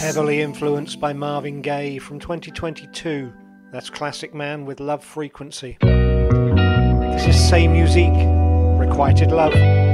Heavily influenced by Marvin Gaye from 2022. That's Classic Man with Love Frequency. This is Say Musique, Requited Love.